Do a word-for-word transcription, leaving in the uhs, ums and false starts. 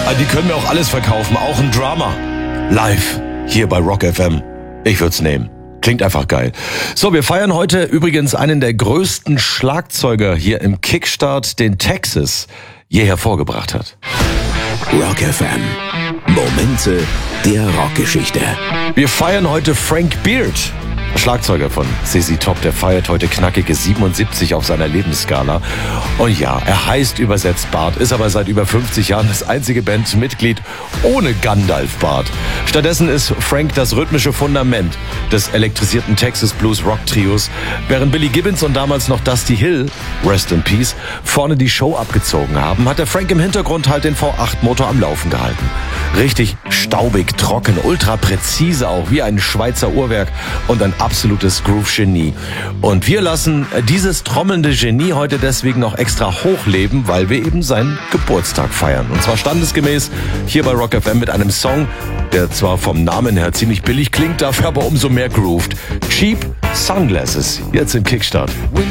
Ah, die können mir auch alles verkaufen, auch ein Drama. Live, hier bei Rock F M. Ich würd's nehmen. Klingt einfach geil. So, wir feiern heute übrigens einen der größten Schlagzeuger hier im Kickstart, den Texas je hervorgebracht hat. Rock F M. Momente der Rockgeschichte. Wir feiern heute Frank Beard, Schlagzeuger von Z Z Top, der feiert heute knackige siebenundsiebzig auf seiner Lebensskala. Und ja, er heißt übersetzt Bart, ist aber seit über fünfzig Jahren das einzige Bandmitglied ohne Gandalf-Bart. Stattdessen ist Frank das rhythmische Fundament des elektrisierten Texas Blues Rock Trios, während Billy Gibbons und damals noch Dusty Hill, Rest in Peace, vorne die Show abgezogen haben, hat der Frank im Hintergrund halt den V acht Motor am Laufen gehalten. Richtig staubig, trocken, ultra präzise auch, wie ein Schweizer Uhrwerk und ein absolutes Groove-Genie. Und wir lassen dieses trommelnde Genie heute deswegen noch extra hochleben, weil wir eben seinen Geburtstag feiern. Und zwar standesgemäß hier bei Rock F M mit einem Song, der zwar vom Namen her ziemlich billig klingt, dafür aber umso mehr grooved. Cheap Sunglasses, jetzt im Kickstart.